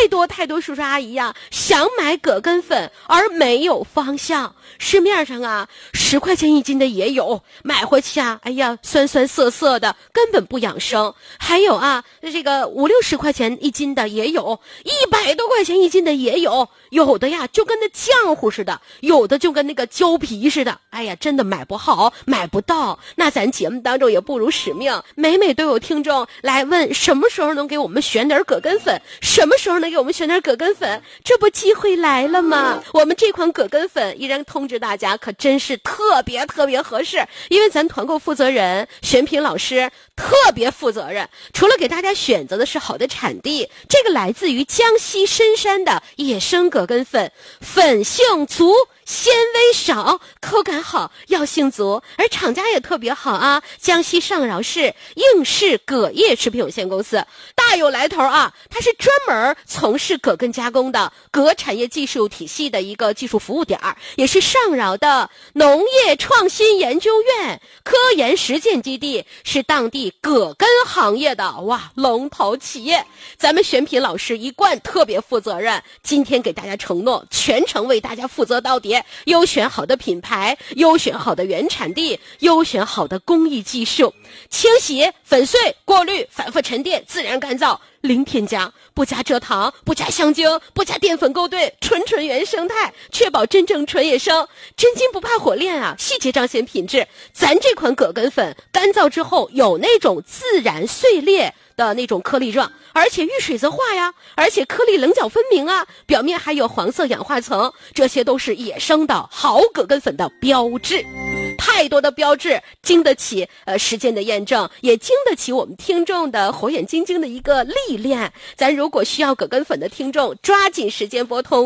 太多叔叔阿姨呀，想买葛根粉而没有方向。市面上啊，10块钱1斤的也有，买回去啊，哎呀，酸酸涩涩的，根本不养生。还有啊，这个50、60块钱1斤的也有，100多块钱1斤的也有，有的呀就跟那浆糊似的，有的就跟那个胶皮似的。哎呀，真的买不好，买不到。那咱节目当中也不辱使命，每都有听众来问什么时候能给我们选点葛根粉，什么时候能给我们选点葛根粉，这不机会来了吗？我们这款葛根粉依然通知大家，可真是特别合适，因为咱团购负责人选品老师特别负责任，除了给大家选择的是好的产地，这个来自于江西深山的野生葛根粉，粉性足，纤维少，口感好，药性足，而厂家也特别好啊，江西上饶市应氏葛业食品有限公司，大有来头啊！它是专门从事葛根加工的葛产业技术体系的一个技术服务点，也是上饶的农业创新研究院科研实践基地，是当地葛根行业的龙头企业。咱们选品老师一贯特别负责任，今天给大家承诺，全程为大家负责到底，优选好的品牌，优选好的原产地，优选好的工艺技术，清洗、粉碎、过滤、反复沉淀、自然干燥，零添加，不加蔗糖，不加香精，不加淀粉勾兑，纯原生态，确保真正纯野生，真金不怕火炼啊！细节彰显品质。咱这款葛根粉干燥之后有那种自然碎裂的那种颗粒状，而且遇水则化呀，而且颗粒棱角分明啊，表面还有黄色氧化层，这些都是野生的好葛根粉的标志。太多的标志经得起时间的验证，也经得起我们听众的火眼金睛的一个历练。咱如果需要葛根粉的听众，抓紧时间拨通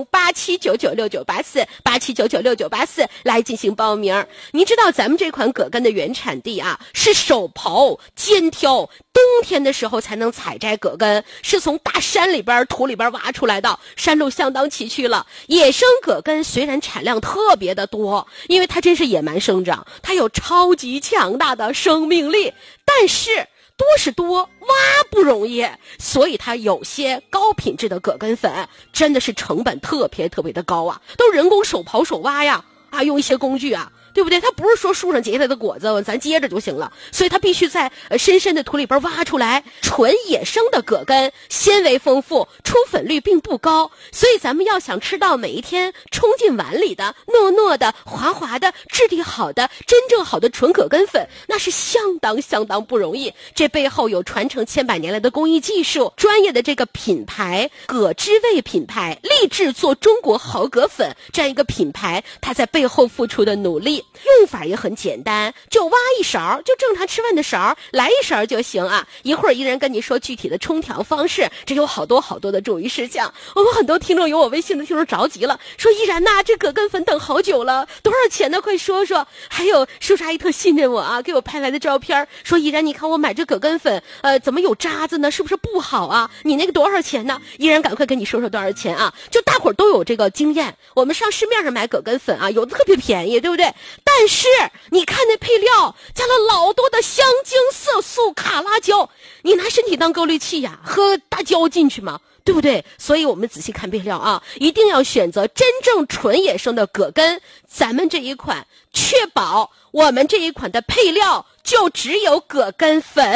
87996984来进行报名。您知道咱们这款葛根的原产地啊，是手刨肩挑，冬天的时候才能采摘葛根，是从大山里边土里边挖出来的，山路相当崎岖了。野生葛根虽然产量特别的多，因为它真是野蛮生长，它有超级强大的生命力，但是多是多，挖不容易，所以它有些高品质的葛根粉真的是成本特别的高啊，都人工手刨手挖呀，用一些工具啊，对不对？它不是说树上结下来的果子咱接着就行了，所以它必须在深的土里边挖出来。纯野生的葛根纤维丰富，出粉率并不高，所以咱们要想吃到每一天冲进碗里的糯糯的滑滑的质地好的真正好的纯葛根粉，那是相当不容易。这背后有传承千百年来的工艺技术，专业的这个品牌葛之味品牌立志做中国好葛粉这样一个品牌，它在背后付出的努力。用法也很简单，就挖一勺，就正常吃饭的勺，来一勺就行啊。一会儿依然跟你说具体的冲调方式，这有好多的注意事项。我们很多听众有我微信的听众着急了，说依然呐，这葛根粉等好久了，多少钱呢？快说说。还有叔叔阿姨特信任我啊，给我拍来的照片，说依然你看我买这葛根粉，怎么有渣子呢？是不是不好啊？你那个多少钱呢？依然赶快跟你说说多少钱啊？就大伙儿都有这个经验，我们上市面上买葛根粉啊，有的特别便宜，对不对？但是你看那配料加了老多的香精、色素、卡拉胶，你拿身体当过滤器呀，喝大胶进去吗？对不对？所以我们仔细看配料啊，一定要选择真正纯野生的葛根。咱们这一款确保我们这一款的配料就只有葛根粉。